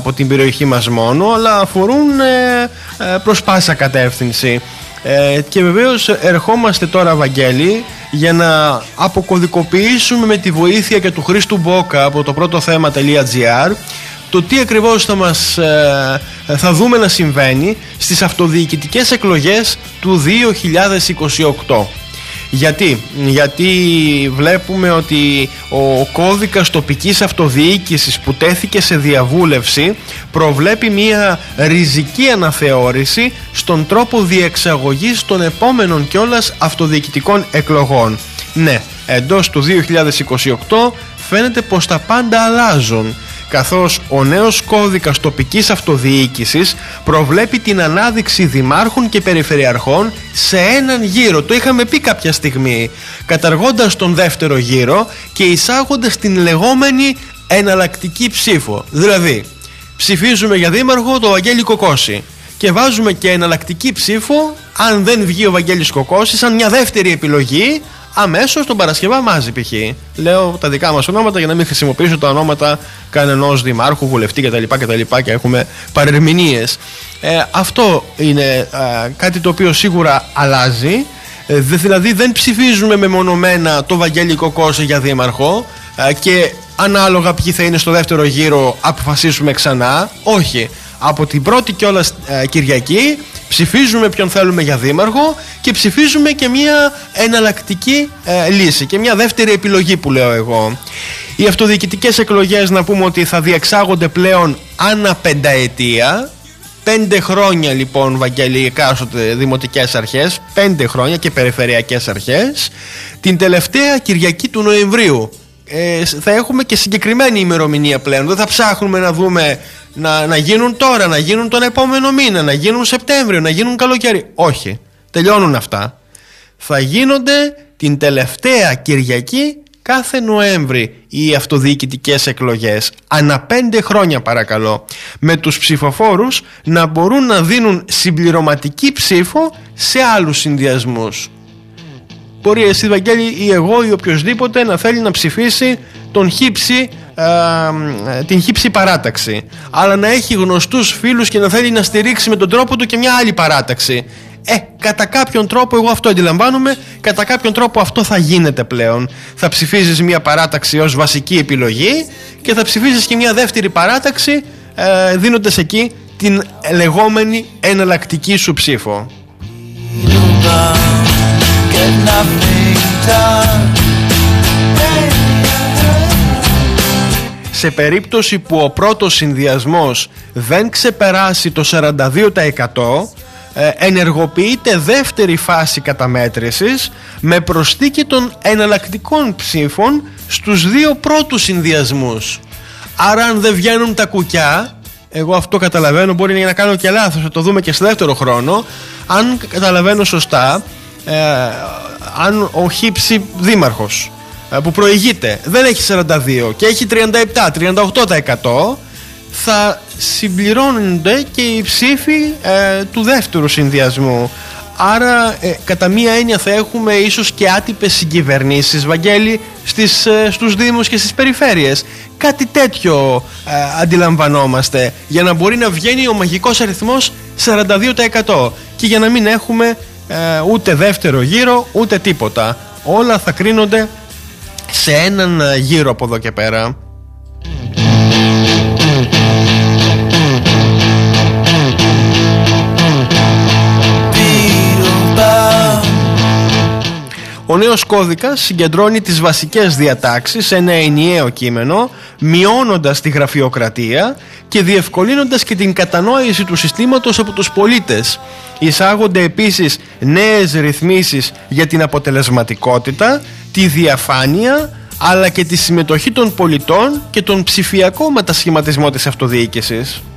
από την περιοχή μας μόνο, αλλά αφορούν προς πάσα κατεύθυνση. Και βεβαίως ερχόμαστε τώρα, Βαγγέλη, για να αποκωδικοποιήσουμε με τη βοήθεια και του Χρήστου Μπόκα από το πρώτοθέμα.gr το τι ακριβώς θα δούμε να συμβαίνει στις αυτοδιοικητικές εκλογές του 2028. Γιατί βλέπουμε ότι ο κώδικας τοπικής αυτοδιοίκησης που τέθηκε σε διαβούλευση προβλέπει μια ριζική αναθεώρηση στον τρόπο διεξαγωγής των επόμενων κιόλας αυτοδιοικητικών εκλογών. Ναι, εντός του 2028 φαίνεται πως τα πάντα αλλάζουν, καθώς ο νέος κώδικας τοπικής αυτοδιοίκησης προβλέπει την ανάδειξη δημάρχων και περιφερειαρχών σε έναν γύρο. Το είχαμε πει κάποια στιγμή, καταργώντας τον δεύτερο γύρο και εισάγοντας την λεγόμενη εναλλακτική ψήφο. Δηλαδή, ψηφίζουμε για δήμαρχο το Βαγγέλη Κοκόση και βάζουμε και εναλλακτική ψήφο, αν δεν βγει ο Βαγγέλης Κοκώσης, σαν μια δεύτερη επιλογή, αμέσως τον Παρασκευά Μάζη π.χ. Λέω τα δικά μας ονόματα για να μην χρησιμοποιήσω τα ονόματα κανενός δημάρχου, βουλευτή κτλ. Και έχουμε παρερμηνίες. Αυτό είναι κάτι το οποίο σίγουρα αλλάζει. Δηλαδή δεν ψηφίζουμε μεμονωμένα το Βαγγέλη Κοκόση για δήμαρχο και ανάλογα ποιοι θα είναι στο δεύτερο γύρο αποφασίσουμε ξανά. Όχι. Από την πρώτη κιόλας Κυριακή ψηφίζουμε ποιον θέλουμε για δήμαρχο και ψηφίζουμε και μια εναλλακτική λύση και μια δεύτερη επιλογή που λέω εγώ. Οι αυτοδιοικητικές εκλογές, να πούμε ότι θα διεξάγονται πλέον ανά πενταετία. 5 χρόνια λοιπόν, Βαγγέλη, εκάστοτε δημοτικές αρχές, 5 χρόνια και περιφερειακές αρχές. Την τελευταία Κυριακή του Νοεμβρίου θα έχουμε και συγκεκριμένη ημερομηνία πλέον. Δεν θα ψάχνουμε να δούμε να γίνουν τώρα, να γίνουν τον επόμενο μήνα, να γίνουν Σεπτέμβριο, να γίνουν καλοκαίρι. Όχι, τελειώνουν αυτά. Θα γίνονται την τελευταία Κυριακή κάθε Νοέμβρη οι αυτοδιοικητικές εκλογές. Ανά 5 χρόνια παρακαλώ. Με τους ψηφοφόρους να μπορούν να δίνουν συμπληρωματική ψήφο σε άλλους συνδυασμούς. Μπορεί εσύ, Βαγγέλη, ή εγώ ή οποιοσδήποτε να θέλει να ψηφίσει την χύψη παράταξη, αλλά να έχει γνωστούς φίλους και να θέλει να στηρίξει με τον τρόπο του και μια άλλη παράταξη. Κατά κάποιον τρόπο, εγώ αυτό αντιλαμβάνομαι, κατά κάποιον τρόπο αυτό θα γίνεται πλέον. Θα ψηφίζεις μια παράταξη ως βασική επιλογή και θα ψηφίζεις και μια δεύτερη παράταξη δίνοντας εκεί την λεγόμενη εναλλακτική σου ψήφο. Σε περίπτωση που ο πρώτος συνδυασμός δεν ξεπεράσει το 42%, ενεργοποιείται δεύτερη φάση καταμέτρησης με προσθήκη των εναλλακτικών ψήφων στους 2 πρώτους συνδυασμούς. Άρα αν δεν βγαίνουν τα κουκιά, εγώ αυτό καταλαβαίνω, μπορεί να κάνω και λάθος, θα το δούμε και στο δεύτερο χρόνο. Αν καταλαβαίνω σωστά, αν ο χύψη δήμαρχος που προηγείται δεν έχει 42 και έχει 37-38%, θα συμπληρώνονται και οι ψήφοι του δεύτερου συνδυασμού. Άρα κατά μία έννοια θα έχουμε ίσως και άτυπες συγκυβερνήσεις, Βαγγέλη, στους δήμους και στις περιφέρειες. Κάτι τέτοιο αντιλαμβανόμαστε, για να μπορεί να βγαίνει ο μαγικός αριθμός 42% και για να μην έχουμε ούτε δεύτερο γύρο ούτε τίποτα. Όλα θα κρίνονται σε έναν γύρο από εδώ και πέρα. Ο νέος κώδικας συγκεντρώνει τις βασικές διατάξεις σε ένα ενιαίο κείμενο, μειώνοντας τη γραφειοκρατία και διευκολύνοντας και την κατανόηση του συστήματος από τους πολίτες. Εισάγονται επίσης νέες ρυθμίσεις για την αποτελεσματικότητα, τη διαφάνεια, αλλά και τη συμμετοχή των πολιτών και τον ψηφιακό μετασχηματισμό της αυτοδιοίκησης.